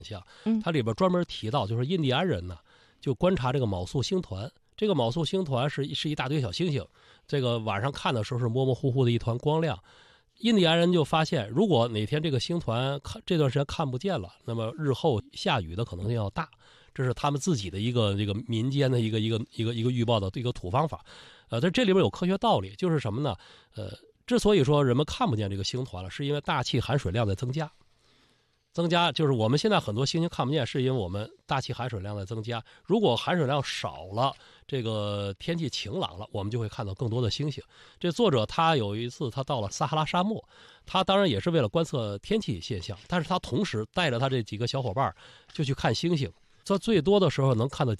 象。它里边专门提到，就是印第安人呢，就观察这个昴宿星团。这个昴宿星团是一大堆小星星，这个晚上看的时候是模模糊糊的一团光亮。印第安人就发现，如果哪天这个星团这段时间看不见了，那么日后下雨的可能性要大。这是他们自己的一个这个民间的一个预报的一个土方法。这里边有科学道理，就是什么呢？之所以说人们看不见这个星团了，是因为大气含水量在增加。就是我们现在很多星星看不见，是因为我们大气含水量在增加。如果含水量少了，这个天气晴朗了，我们就会看到更多的星星。这作者他有一次他到了撒哈拉沙漠，他当然也是为了观测天气现象，但是他同时带着他这几个小伙伴就去看星星。他最多的时候能看到